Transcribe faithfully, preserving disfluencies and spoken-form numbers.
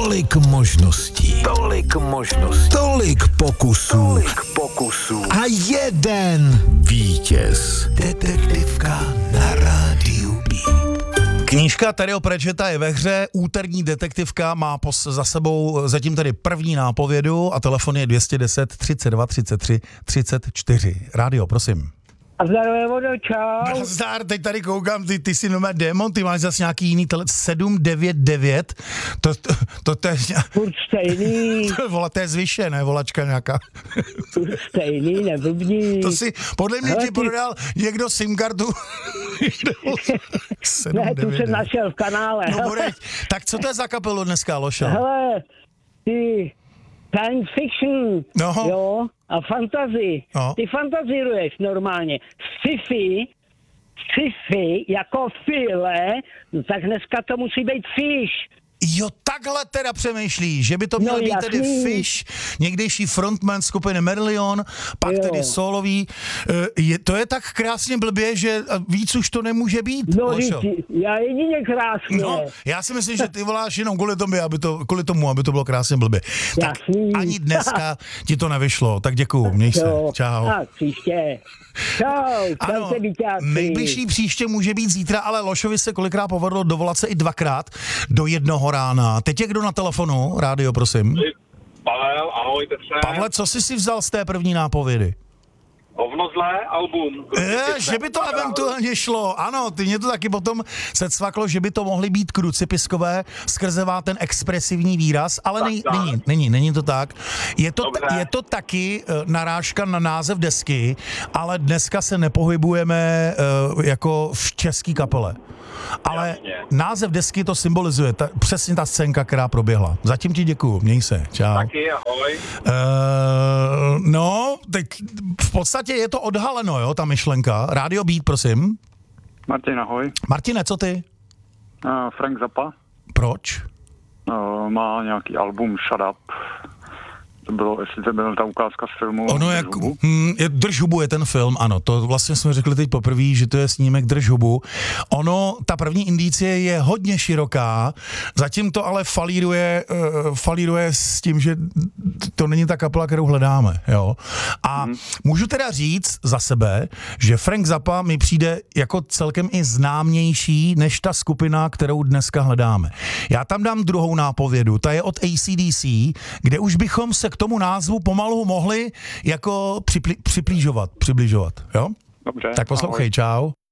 Tolik možností, tolik možností, tolik pokusů, tolik pokusů a jeden vítěz. Detektivka na rádiu B. Knížka Terryho Pratchetta je ve hře, úterní detektivka má pos- za sebou zatím tedy první nápovědu a telefon je dvě stě deset třicet dva třicet tři třicet čtyři. Rádio, prosím. A zdravě, vodo, čau. Nazdar, teď tady koukám, ty, ty jsi nomé démon, ty máš zase nějaký jiný tele... sedm devět devět, to, to, to, to je... Furt stejný. To je, vola, to je zvyše, ne, volačka nějaká. Furt stejný, neblbní. To si, podle mě Hele, ti ty... prodal někdo SIM kartu. Ne, tu jsem našel v kanále. No, bude, tak co to je za kapelu dneska, Lošo? Hele, ty science fiction, No. jo, a fantasy. No. Ty fantazíruješ normálně. Sci-fi, sci-fi jako file, no tak dneska to musí být fish. Jo, takhle teda přemýšlí, že by to měl No, být jasný. tedy Fish, někdejší frontman skupiny Marillion, pak Jo. tedy solový. Je, to je tak krásně blbě, že víc už to nemůže být, No, Lošo. ty, já jedině krásně. No, já si myslím, že ty voláš jenom kvůli tomu, aby to, kvůli tomu, aby to bylo krásně blbě. Tak Jasný. ani dneska ti to nevyšlo, tak děkuju, měj se, Jo. čau. Tak příště. Čau, Ano, čau se byťáci. nejbližší příště může být zítra, ale Lošovi se kolikrát povedlo dovolat se i dvakrát do jednoho rána. Teď je kdo na telefonu? Rádio, prosím. Pavel, ahoj Petře. Pavle, co jsi si vzal z té první nápovědy? Hovnozlé album. Je, že by to eventuálně šlo. Ano, ty mě to taky potom se cvaklo, že by to mohly být krucipiskové, skrzevá ten expresivní výraz, ale Tak, nej, tak. není, není, není to tak. Je to, Dobře. je to taky uh, narážka na název desky, ale dneska se nepohybujeme uh, jako v český kapele. Ale Jasně. název desky to symbolizuje, ta, přesně ta scénka, která proběhla. Zatím ti děkuju, měj se, čau. Taky, ahoj. Uh, no, teď v podstatě je to odhaleno, jo, ta myšlenka. Rádio Beat, prosím. Martin, ahoj. Martine, co ty? Uh, Frank Zappa Proč? uh, má nějaký album Shut Up. To bylo, jestli to byla ta ukázka z filmu. Ono Drž jak, hubu. hm, je, Drž hubu je ten film, ano, to vlastně jsme řekli teď poprvé, že to je snímek Drž hubu. Ono, ta první indicie je hodně široká, zatím to ale falíruje, uh, falíruje s tím, že to není ta kapela, kterou hledáme, jo. A hmm. můžu teda říct za sebe, že Frank Zappa mi přijde jako celkem i známější než ta skupina, kterou dneska hledáme. Já tam dám druhou nápovědu, ta je od A C D C, kde už bychom se k tomu názvu pomalu mohli jako připli, připlížovat, přibližovat, jo? Dobře. Tak poslouchej, ahoj. čau.